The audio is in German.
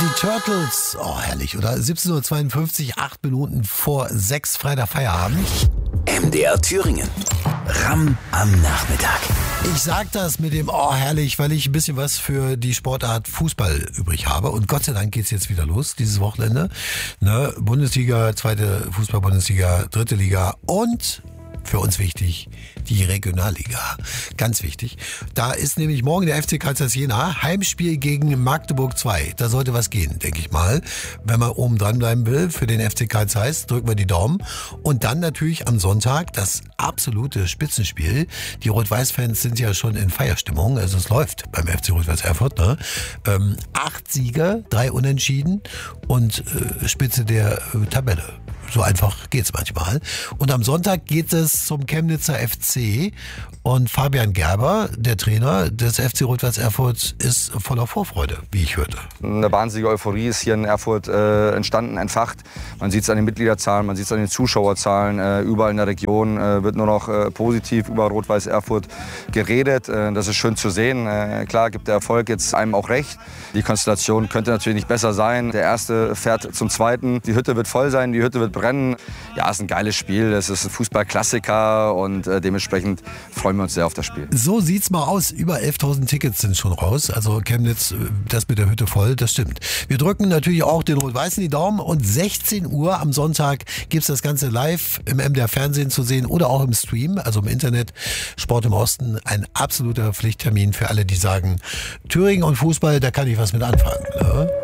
Die Turtles, oh herrlich, oder? 17:52 Uhr, 8 Minuten vor 6, Freitag Feierabend. MDR Thüringen. Ramm am Nachmittag. Ich sag das mit dem oh herrlich, weil ich ein bisschen was für die Sportart Fußball übrig habe. Und Gott sei Dank geht's jetzt wieder los, dieses Wochenende. Ne? Bundesliga, zweite Fußball-Bundesliga, dritte Liga und für uns wichtig, die Regionalliga. Ganz wichtig. Da ist nämlich morgen der FC Karl Zeiss Jena, Heimspiel gegen Magdeburg 2. Da sollte was gehen, denke ich mal. Wenn man oben dranbleiben will für den FC Karl Zeiss, drücken wir die Daumen. Und dann natürlich am Sonntag das absolute Spitzenspiel. Die Rot-Weiß-Fans sind ja schon in Feierstimmung. Also es läuft beim FC Rot-Weiß Erfurt. Ne? 8 Siege, 3 Unentschieden und Spitze der Tabelle. So einfach geht's manchmal. Und am Sonntag geht es zum Chemnitzer FC und Fabian Gerber, der Trainer des FC Rot-Weiß Erfurt, ist voller Vorfreude, wie ich hörte. Eine wahnsinnige Euphorie ist hier in Erfurt entstanden, entfacht. Man sieht es an den Mitgliederzahlen, man sieht es an den Zuschauerzahlen. Überall in der Region wird nur noch positiv über Rot-Weiß Erfurt geredet. Das ist schön zu sehen. Klar gibt der Erfolg jetzt einem auch recht. Die Konstellation könnte natürlich nicht besser sein. Der Erste fährt zum Zweiten. Die Hütte wird voll sein, die Hütte wird brennen. Ja, es ist ein geiles Spiel. Es ist ein Fußballklassiker und dementsprechend freuen wir uns sehr auf das Spiel. So sieht's mal aus. Über 11.000 Tickets sind schon raus. Also Chemnitz, das mit der Hütte voll, das stimmt. Wir drücken natürlich auch den Rot-Weißen die Daumen und 16 Uhr am Sonntag gibt's das Ganze live im MDR Fernsehen zu sehen oder auch im Stream, also im Internet. Sport im Osten, ein absoluter Pflichttermin für alle, die sagen, Thüringen und Fußball, da kann ich was mit anfangen. Ne?